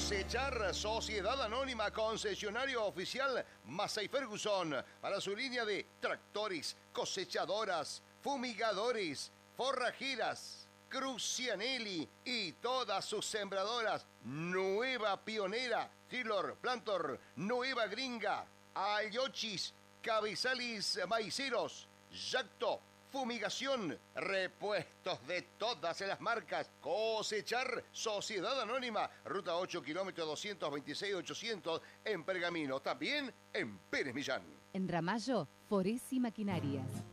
Cosechar, Sociedad Anónima, concesionario oficial Massey Ferguson, para su línea de tractores, cosechadoras, fumigadores, forrajeras, Crucianelli y todas sus sembradoras. Nueva Pionera, Tiller, Plantor, Nueva Gringa, Ayochis, Cabezales Maiceros, Yacto, fumigación, repuestos de todas las marcas. Cosechar, Sociedad Anónima, ruta 8, kilómetro 226-800 en Pergamino, también en Pérez Millán. En Ramallo, Foresi Maquinarias.